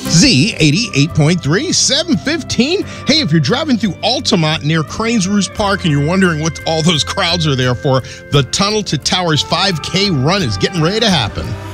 Z88.3, 715. Hey, if you're driving through Altamont near Cranes Roost Park and you're wondering what all those crowds are there for, the Tunnel to Towers 5K run is getting ready to happen.